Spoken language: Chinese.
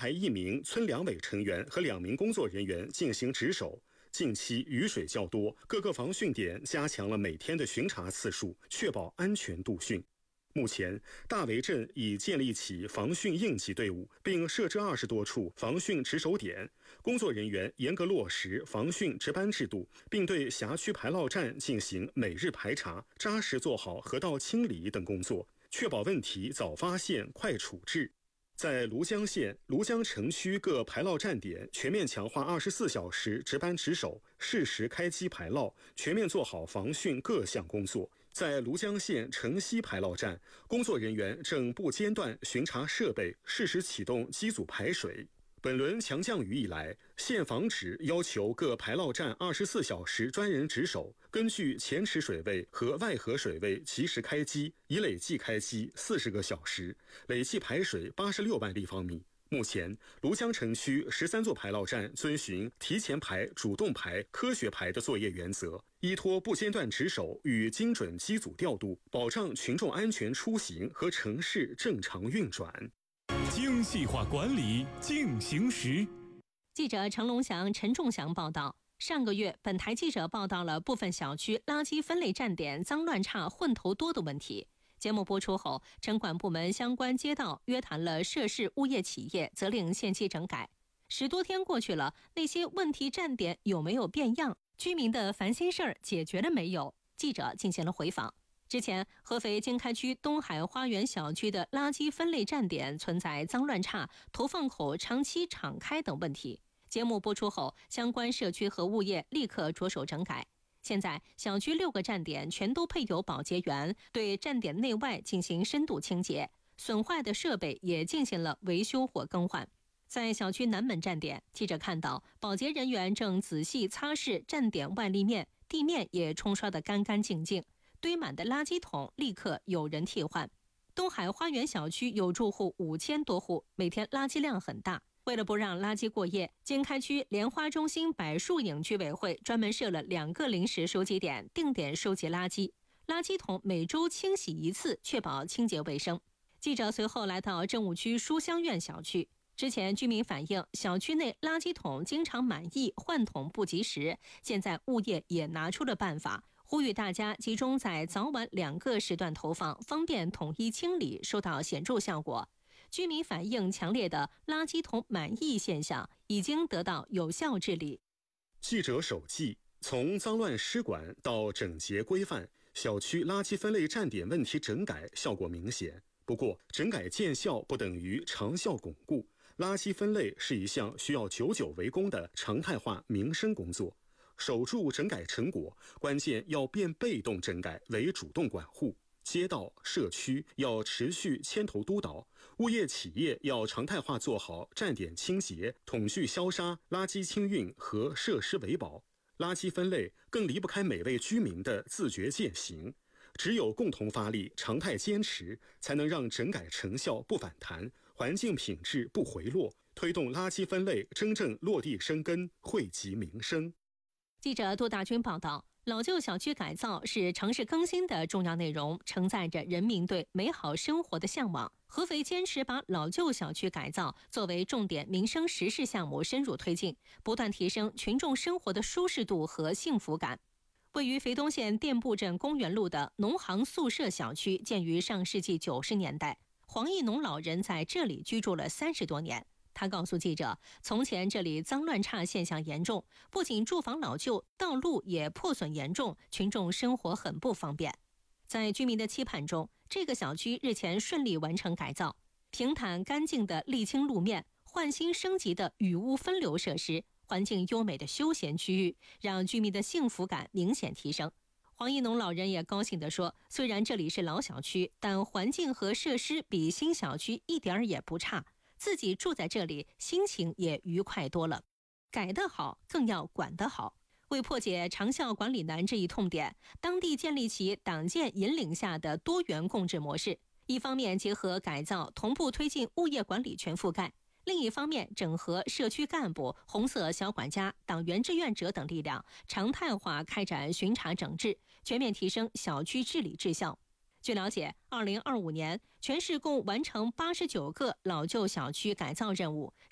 派1名村两委成员和2名工作人员进行值守。近期雨水较多，各个防汛点加强了每天的巡查次数，确保安全度汛。目前，大围镇已建立起防汛应急队伍，并设置20多处防汛值守点，工作人员严格落实防汛值班制度，并对辖区排涝站进行每日排查，扎实做好河道清理等工作，确保问题早发现、快处置。在庐江县庐江城区各排涝站点全面强化24小时值班值守，适时开机排涝，全面做好防汛各项工作。在庐江县城西排涝站，工作人员正不间断巡查设备，适时启动机组排水。本轮强降雨以来，县防指要求各排涝站24小时专人值守，根据前池水位和外河水位及时开机，已累计开机40个小时，累计排水86万立方米。目前，庐江城区13座排涝站遵循提前排、主动排、科学排的作业原则，依托不间断值守与精准机组调度，保障群众安全出行和城市正常运转。 精细化管理进行时。 记者程龙祥、陈仲祥报道，上个月本台记者报道了部分小区垃圾分类站点脏乱差、混头多的问题。节目播出后，城管部门相关街道约谈了涉事物业企业，责令限期整改。10多天过去了，那些问题站点有没有变样？居民的烦心事儿解决了没有？记者进行了回访。之前，合肥经开区东海花园小区的垃圾分类站点存在脏乱差、投放口长期敞开等问题。节目播出后，相关社区和物业立刻着手整改。现在，小区6个站点全都配有保洁员，对站点内外进行深度清洁，损坏的设备也进行了维修或更换。在小区南门站点，记者看到保洁人员正仔细擦拭站点外立面，地面也冲刷得干干净净。堆满的垃圾桶立刻有人替换。东海花园小区有住户5000多户，每天垃圾量很大。为了不让垃圾过夜，经开区莲花中心柏树影居委会专门设了2个临时收集点，定点收集垃圾。垃圾桶每周清洗1次，确保清洁卫生。记者随后来到政务区书香苑小区，之前居民反映小区内垃圾桶经常满溢，换桶不及时。现在物业也拿出了办法，呼吁大家集中在早晚2个时段投放，方便统一清理，收到显著效果。居民反映强烈的垃圾桶满溢现象已经得到有效治理。 记者手记：从脏乱失管到整洁规范，小区垃圾分类站点问题整改效果明显。不过，整改见效不等于长效巩固。垃圾分类是一项需要久久为功的常态化民生工作。守住整改成果，关键要变被动整改为主动管护。街道、社区要持续牵头督导，物业企业要常态化做好站点清洁、统聚消杀、垃圾清运和设施维保。垃圾分类更离不开每位居民的自觉践行。只有共同发力、常态坚持，才能让整改成效不反弹，环境品质不回落，推动垃圾分类真正落地生根，惠及民生。 记者杜大军报道，老旧小区改造是城市更新的重要内容，承载着人民对美好生活的向往。合肥坚持把老旧小区改造作为重点民生实事项目深入推进，不断提升群众生活的舒适度和幸福感。位于肥东县店铺镇公园路的农行宿舍小区建于上世纪90年代，黄义农老人在这里居住了30多年。他告诉记者，从前这里脏乱差现象严重，不仅住房老旧，道路也破损严重，群众生活很不方便。在居民的期盼中，这个小区日前顺利完成改造，平坦干净的沥青路面，焕新升级的雨污分流设施，环境优美的休闲区域，让居民的幸福感明显提升。黄义农老人也高兴地说，虽然这里是老小区，但环境和设施比新小区一点儿也不差，自己住在这里，心情也愉快多了。改得好，更要管得好。为破解长效管理难这一痛点，当地建立起党建引领下的多元共治模式，一方面结合改造，同步推进物业管理全覆盖，另一方面整合社区干部、红色小管家、党员志愿者等力量，常态化开展巡查整治，全面提升小区治理质效。据了解，2025年全市共完成89个老旧小区改造任务，